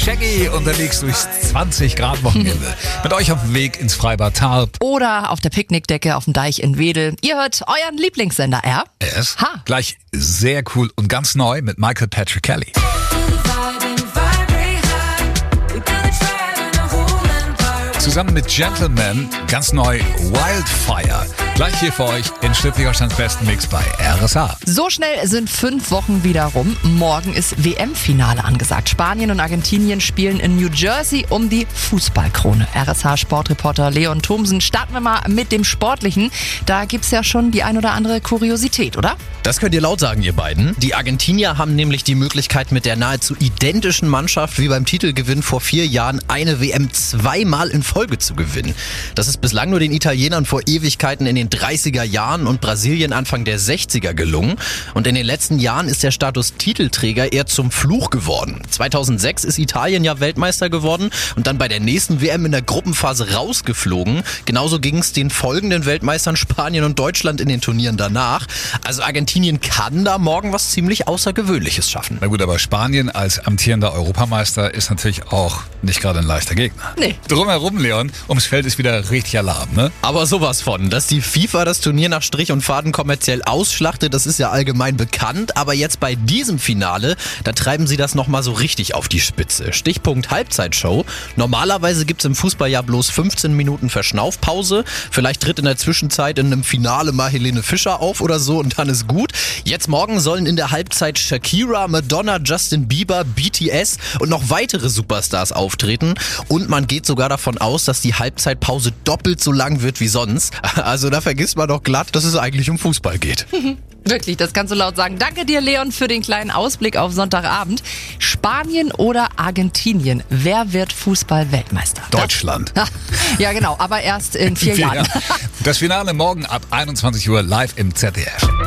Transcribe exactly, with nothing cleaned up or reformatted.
Shaggy unterwegs durchs zwanzig Grad Wochenende. Mit euch auf dem Weg ins Freibad Tarp. Oder auf der Picknickdecke auf dem Deich in Wedel. Ihr hört euren Lieblingssender R. Es. Ha. Gleich sehr cool und ganz neu mit Michael Patrick Kelly. Zusammen mit Gentleman, ganz neu Wildfire. Gleich hier für euch in Schleswig-Holsteins besten Mix bei R S H. So schnell sind fünf Wochen wieder rum. Morgen ist W M-Finale angesagt. Spanien und Argentinien spielen in New Jersey um die Fußballkrone. R S H-Sportreporter Leon Thomsen. Starten wir mal mit dem Sportlichen. Da gibt's ja schon die ein oder andere Kuriosität, oder? Das könnt ihr laut sagen, ihr beiden. Die Argentinier haben nämlich die Möglichkeit, mit der nahezu identischen Mannschaft wie beim Titelgewinn vor vier Jahren eine W M zweimal in Folge zu gewinnen. Das ist bislang nur den Italienern vor Ewigkeiten in den dreißiger Jahren und Brasilien Anfang der sechziger gelungen. Und in den letzten Jahren ist der Status Titelträger eher zum Fluch geworden. zweitausendsechs ist Italien ja Weltmeister geworden und dann bei der nächsten W M in der Gruppenphase rausgeflogen. Genauso ging es den folgenden Weltmeistern Spanien und Deutschland in den Turnieren danach. Also Argentinien kann da morgen was ziemlich Außergewöhnliches schaffen. Na gut, aber Spanien als amtierender Europameister ist natürlich auch nicht gerade ein leichter Gegner. Nee. Drumherum, Leon, ums Feld ist wieder richtig Alarm, ne? Aber sowas von, dass die FIFA das Turnier nach Strich und Faden kommerziell ausschlachtet, das ist ja allgemein bekannt. Aber jetzt bei diesem Finale, da treiben sie das nochmal so richtig auf die Spitze. Stichpunkt Halbzeitshow. Normalerweise gibt's im Fußball ja bloß fünfzehn Minuten Verschnaufpause. Vielleicht tritt in der Zwischenzeit in einem Finale mal Helene Fischer auf oder so und dann ist gut. Jetzt morgen sollen in der Halbzeit Shakira, Madonna, Justin Bieber, B T S und noch weitere Superstars auftreten. Und man geht sogar davon aus, dass die Halbzeitpause doppelt so lang wird wie sonst. Also da vergisst man doch glatt, dass es eigentlich um Fußball geht. Wirklich, das kannst du laut sagen. Danke dir, Leon, für den kleinen Ausblick auf Sonntagabend. Spanien oder Argentinien? Wer wird Fußball-Weltmeister? Deutschland. Das, ja, genau, aber erst in vier, vier Jahren. Jahren. Das Finale morgen ab einundzwanzig Uhr live im Z D F.